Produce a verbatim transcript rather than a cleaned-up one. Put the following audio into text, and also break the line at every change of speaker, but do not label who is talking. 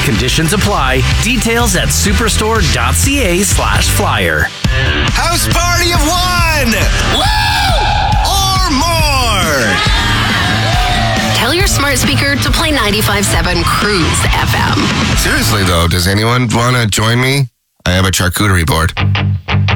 Conditions apply. Details at superstore.ca slash flyer.
House party of one! Woo! Or more!
Tell your smart speaker to play ninety-five point seven Cruise F M.
Seriously, though, does anyone want to join me? I have a charcuterie board.